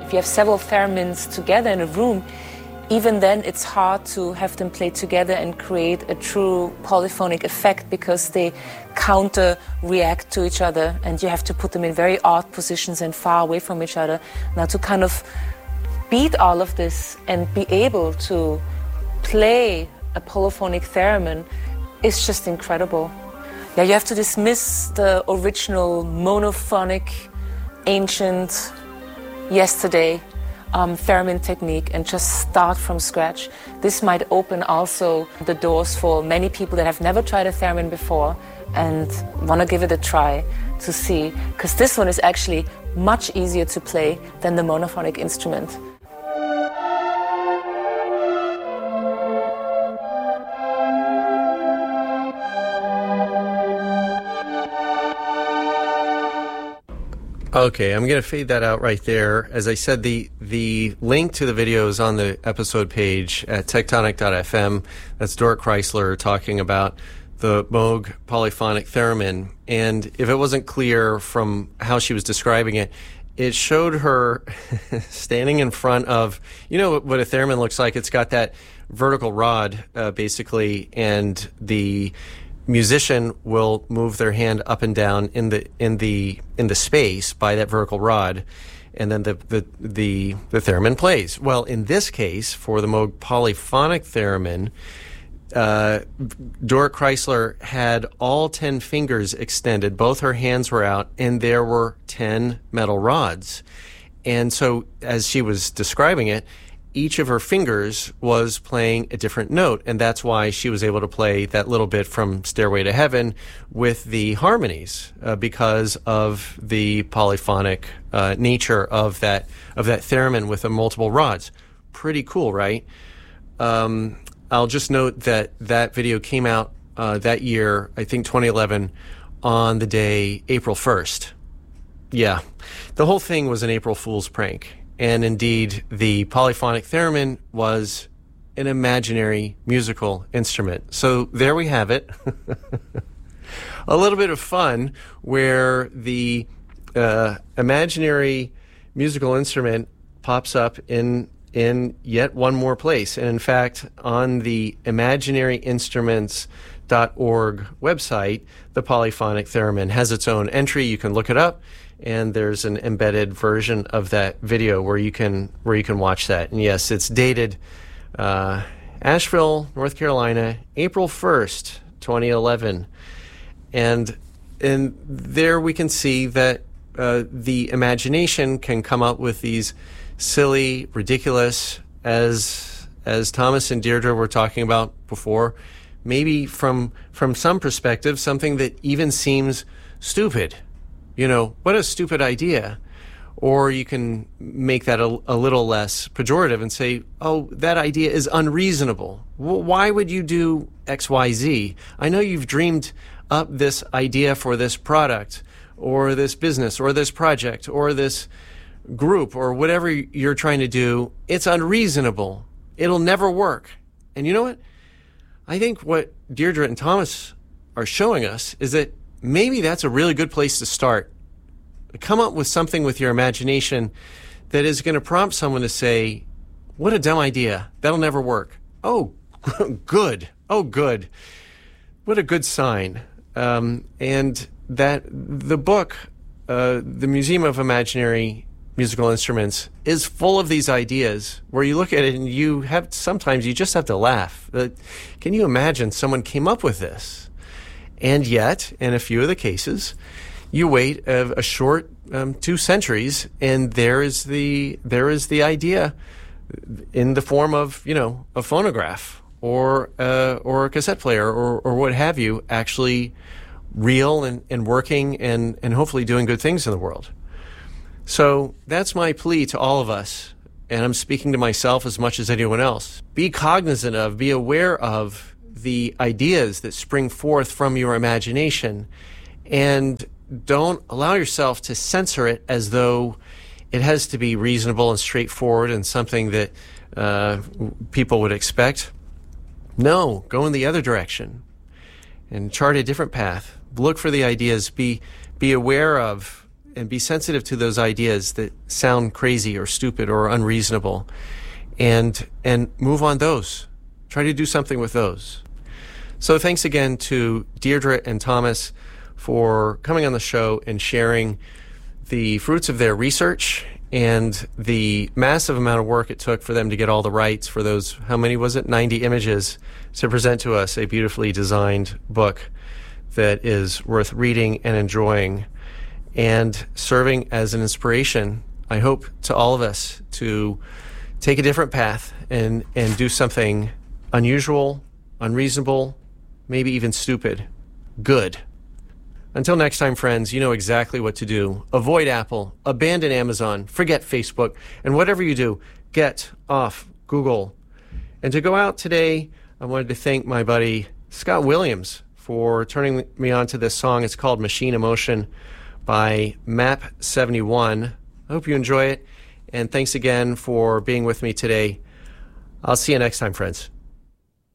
If you have several theremins together in a room, even then it's hard to have them play together and create a true polyphonic effect because they counter-react to each other and you have to put them in very odd positions and far away from each other. Now to kind of beat all of this and be able to play a polyphonic theremin is just incredible. Yeah, you have to dismiss the original monophonic, ancient, yesterday theremin technique and just start from scratch. This might open also the doors for many people that have never tried a theremin before and want to give it a try to see, because this one is actually much easier to play than the monophonic instrument. Okay, I'm going to fade that out right there. As I said, the link to the video is on the episode page at tectonic.fm. That's Dora Chrysler talking about the Moog polyphonic theremin. And if it wasn't clear from how she was describing it, it showed her standing in front of, you know what a theremin looks like? It's got that vertical rod, basically, and the musician will move their hand up and down in the space by that vertical rod, and then the theremin plays. Well, in this case, for the Moog polyphonic theremin, Dora Chrysler had all 10 fingers extended, both her hands were out, and there were 10 metal rods. And so, as she was describing it, each of her fingers was playing a different note, and that's why she was able to play that little bit from Stairway to Heaven with the harmonies, because of the polyphonic nature of that theremin with the multiple rods. Pretty cool, right? I'll just note that video came out that year, I think 2011, on the day April 1st. Yeah, the whole thing was an April Fool's prank. And indeed, the polyphonic theremin was an imaginary musical instrument. So there we have it. A little bit of fun where the imaginary musical instrument pops up in yet one more place. And in fact, on the imaginaryinstruments.org website, the polyphonic theremin has its own entry. You can look it up. And there's an embedded version of that video where you can watch that. And yes, it's dated Asheville, North Carolina, April 1st, 2011. And there we can see that the imagination can come up with these silly, ridiculous, as Thomas and Deirdre were talking about before, maybe from some perspective, something that even seems stupid. You know, what a stupid idea. Or you can make that a little less pejorative and say, oh, that idea is unreasonable. Why would you do X, Y, Z? I know you've dreamed up this idea for this product or this business or this project or this group or whatever you're trying to do. It's unreasonable. It'll never work. And you know what? I think what Deirdre and Thomas are showing us is that maybe that's a really good place to start. Come up with something with your imagination that is going to prompt someone to say, what a dumb idea. That'll never work. Oh, good. Oh, good. What a good sign. And that the book, the Museum of Imaginary Musical Instruments, is full of these ideas where you look at it and sometimes you just have to laugh. Can you imagine someone came up with this? And yet, in a few of the cases, you wait a short 2 centuries, and there is the idea in the form of, you know, a phonograph or a cassette player or what have you, actually real and working and hopefully doing good things in the world. So that's my plea to all of us, and I'm speaking to myself as much as anyone else. Be cognizant of, be aware of the ideas that spring forth from your imagination, and don't allow yourself to censor it as though it has to be reasonable and straightforward and something that people would expect. No, go in the other direction and chart a different path. Look for the ideas. Be aware of and be sensitive to those ideas that sound crazy or stupid or unreasonable, and move on those. Try to do something with those. So thanks again to Deirdre and Thomas for coming on the show and sharing the fruits of their research and the massive amount of work it took for them to get all the rights for those, how many was it, 90 images, to present to us a beautifully designed book that is worth reading and enjoying and serving as an inspiration, I hope, to all of us to take a different path and do something unusual, unreasonable, maybe even stupid, good. Until next time, friends, you know exactly what to do. Avoid Apple, abandon Amazon, forget Facebook, and whatever you do, get off Google. And to go out today, I wanted to thank my buddy Scott Williams for turning me on to this song. It's called Machine Emotion by Map71. I hope you enjoy it, and thanks again for being with me today. I'll see you next time, friends.